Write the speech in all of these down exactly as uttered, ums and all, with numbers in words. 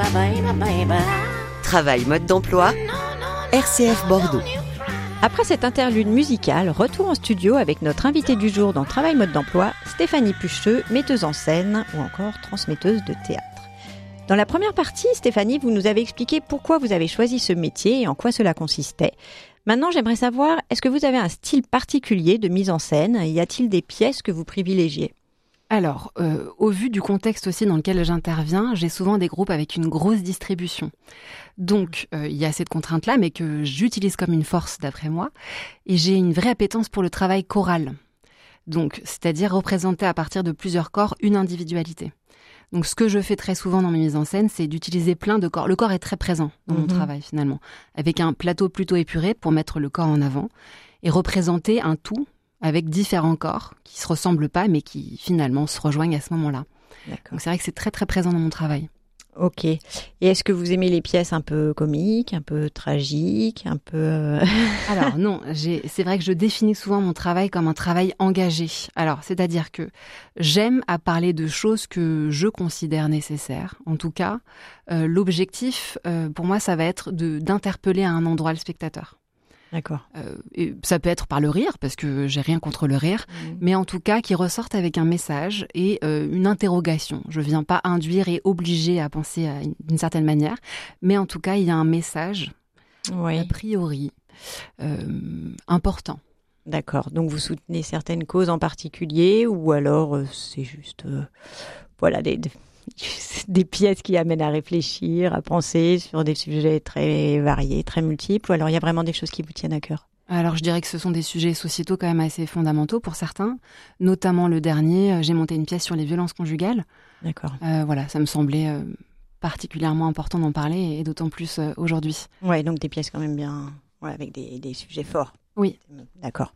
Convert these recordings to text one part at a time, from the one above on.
Travail mode d'emploi, R C F Bordeaux. Après cette interlude musicale, retour en studio avec notre invitée du jour dans Travail mode d'emploi, Stéphanie Pucheux, metteuse en scène ou encore transmetteuse de théâtre. Dans la première partie, Stéphanie, vous nous avez expliqué pourquoi vous avez choisi ce métier et en quoi cela consistait. Maintenant, j'aimerais savoir, est-ce que vous avez un style particulier de mise en scène ? Y a-t-il des pièces que vous privilégiez ? Alors, euh, au vu du contexte aussi dans lequel j'interviens, j'ai souvent des groupes avec une grosse distribution. Donc, euh, il y a cette contrainte-là, mais que j'utilise comme une force d'après moi. Et j'ai une vraie appétence pour le travail choral. Donc, c'est-à-dire représenter à partir de plusieurs corps une individualité. Donc, ce que je fais très souvent dans mes mises en scène, c'est d'utiliser plein de corps. Le corps est très présent dans mon mmh. travail, finalement. Avec un plateau plutôt épuré pour mettre le corps en avant et représenter un tout avec différents corps qui se ressemblent pas, mais qui finalement se rejoignent à ce moment-là. D'accord. Donc c'est vrai que c'est très très présent dans mon travail. Ok. Et est-ce que vous aimez les pièces un peu comiques, un peu tragiques, un peu... Alors non, j'ai, c'est vrai que je définis souvent mon travail comme un travail engagé. Alors, c'est-à-dire que j'aime à parler de choses que je considère nécessaires. En tout cas, euh, l'objectif, euh, pour moi, ça va être de, d'interpeller à un endroit le spectateur. D'accord. Euh, et ça peut être par le rire, parce que j'ai rien contre le rire, mmh. mais en tout cas qui ressortent avec un message et euh, une interrogation. Je viens pas induire et obliger à penser à une, d'une certaine manière, mais en tout cas il y a un message, oui. a priori, euh, important. D'accord. Donc vous soutenez certaines causes en particulier, ou alors euh, c'est juste, euh, voilà, des... des... des pièces qui amènent à réfléchir, à penser sur des sujets très variés, très multiples, ou alors il y a vraiment des choses qui vous tiennent à cœur ? Alors je dirais que ce sont des sujets sociétaux quand même assez fondamentaux pour certains, notamment le dernier, j'ai monté une pièce sur les violences conjugales. D'accord. Euh, voilà, ça me semblait euh, particulièrement important d'en parler, et d'autant plus euh, aujourd'hui. Ouais, donc des pièces quand même bien, ouais, avec des, des sujets forts. Oui. D'accord.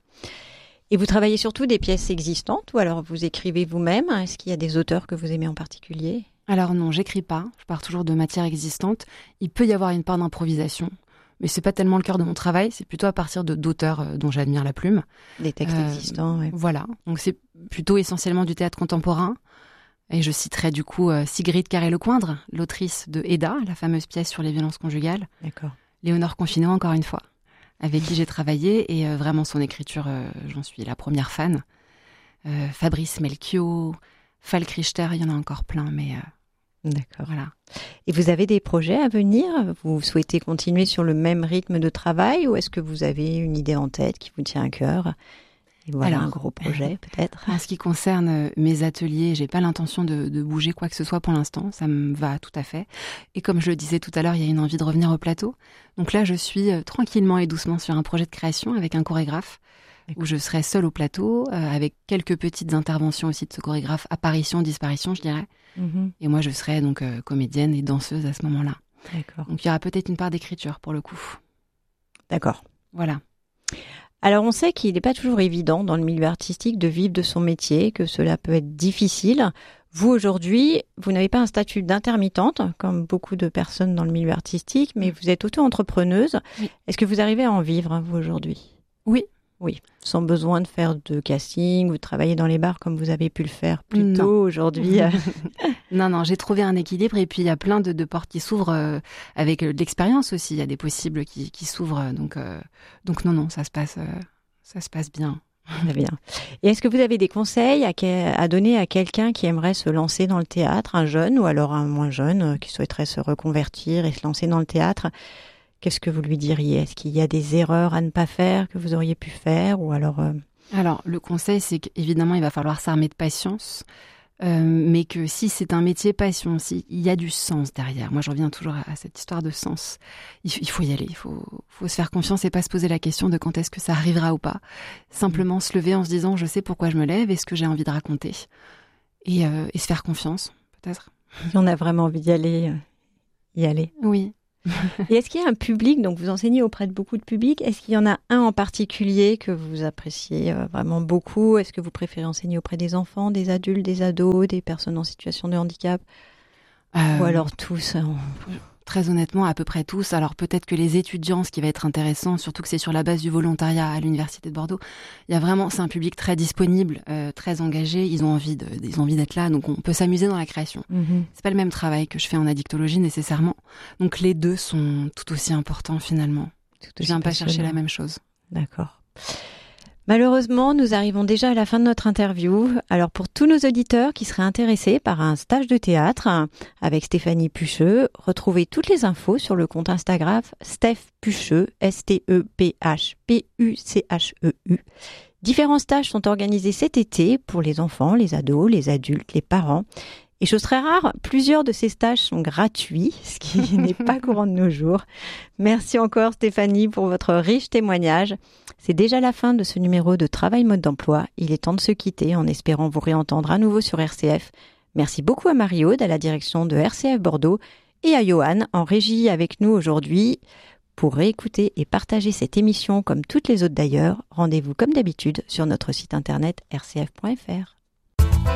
Et vous travaillez surtout des pièces existantes ou alors vous écrivez vous-même ? Est-ce qu'il y a des auteurs que vous aimez en particulier ? Alors non, j'écris pas. Je pars toujours de matière existante. Il peut y avoir une part d'improvisation, mais c'est pas tellement le cœur de mon travail. C'est plutôt à partir de d'auteurs dont j'admire la plume. Des textes euh, existants, oui. Voilà. Donc c'est plutôt essentiellement du théâtre contemporain. Et je citerai du coup euh, Sigrid Carré-Lecoindre, l'autrice de Aida, la fameuse pièce sur les violences conjugales. D'accord. Léonore Confino, encore une fois, avec qui j'ai travaillé, et euh, vraiment son écriture, euh, j'en suis la première fan. Euh, Fabrice Melchior, Falk Richter, il y en a encore plein, mais... Euh, D'accord. Voilà. Et vous avez des projets à venir ? Vous souhaitez continuer sur le même rythme de travail, ou est-ce que vous avez une idée en tête qui vous tient à cœur ? Et voilà. Alors, un gros projet peut-être. En ce qui concerne mes ateliers, j'ai pas l'intention de, de bouger quoi que ce soit pour l'instant. Ça me va tout à fait. Et comme je le disais tout à l'heure, il y a une envie de revenir au plateau. Donc là, je suis euh, tranquillement et doucement sur un projet de création avec un chorégraphe. D'accord. Où je serai seule au plateau, euh, avec quelques petites interventions aussi de ce chorégraphe, apparition, disparition, je dirais. Mmh. Et moi, je serai donc euh, comédienne et danseuse à ce moment-là. D'accord. Donc il y aura peut-être une part d'écriture pour le coup. D'accord. Voilà. Alors on sait qu'il n'est pas toujours évident dans le milieu artistique de vivre de son métier, que cela peut être difficile. Vous aujourd'hui, vous n'avez pas un statut d'intermittente, comme beaucoup de personnes dans le milieu artistique, mais vous êtes auto-entrepreneuse. Oui. Est-ce que vous arrivez à en vivre, vous, aujourd'hui ? Oui. Oui, sans besoin de faire de casting ou de travailler dans les bars comme vous avez pu le faire plus non. tôt aujourd'hui. non, non, j'ai trouvé un équilibre, et puis il y a plein de, de portes qui s'ouvrent euh, avec de l'expérience aussi. Il y a des possibles qui, qui s'ouvrent, donc, euh, donc non, non, ça se passe, euh, ça se passe bien. Très bien. Et est-ce que vous avez des conseils à, que, à donner à quelqu'un qui aimerait se lancer dans le théâtre, un jeune ou alors un moins jeune euh, qui souhaiterait se reconvertir et se lancer dans le théâtre ? Qu'est-ce que vous lui diriez ? Est-ce qu'il y a des erreurs à ne pas faire que vous auriez pu faire, ou alors euh... Alors, le conseil, c'est qu'évidemment, il va falloir s'armer de patience, euh, mais que si c'est un métier passion, s'il y a du sens derrière. Moi, je reviens toujours à, à cette histoire de sens. Il, il faut y aller, il faut, faut se faire confiance et pas se poser la question de quand est-ce que ça arrivera ou pas. Simplement mmh. se lever en se disant, je sais pourquoi je me lève et ce que j'ai envie de raconter. Et, euh, et se faire confiance, peut-être. Si on a vraiment envie d'y aller, euh, y aller. Oui. Et est-ce qu'il y a un public, donc vous enseignez auprès de beaucoup de publics, est-ce qu'il y en a un en particulier que vous appréciez vraiment beaucoup ? Est-ce que vous préférez enseigner auprès des enfants, des adultes, des ados, des personnes en situation de handicap ? Euh, Ou alors tous en... Très honnêtement, à peu près tous. Alors peut-être que les étudiants, ce qui va être intéressant, surtout que c'est sur la base du volontariat à l'Université de Bordeaux, il y a vraiment, c'est un public très disponible, euh, très engagé. Ils ont envie de, ils ont envie d'être là, donc on peut s'amuser dans la création. Mmh. C'est pas le même travail que je fais en addictologie nécessairement. Donc les deux sont tout aussi importants finalement. Tout aussi je viens pas chercher la même chose. D'accord. Malheureusement, nous arrivons déjà à la fin de notre interview. Alors pour tous nos auditeurs qui seraient intéressés par un stage de théâtre avec Stéphanie Pucheux, retrouvez toutes les infos sur le compte Instagram Steph Pucheux, S T E P H P U C H E U. Différents stages sont organisés cet été pour les enfants, les ados, les adultes, les parents. Et chose très rare, plusieurs de ces stages sont gratuits, ce qui n'est pas courant de nos jours. Merci encore Stéphanie pour votre riche témoignage. C'est déjà la fin de ce numéro de Travail Mode d'Emploi. Il est temps de se quitter en espérant vous réentendre à nouveau sur R C F. Merci beaucoup à Marie-Aude à la direction de R C F Bordeaux et à Johan en régie avec nous aujourd'hui. Pour réécouter et partager cette émission comme toutes les autres d'ailleurs, rendez-vous comme d'habitude sur notre site internet r c f point f r.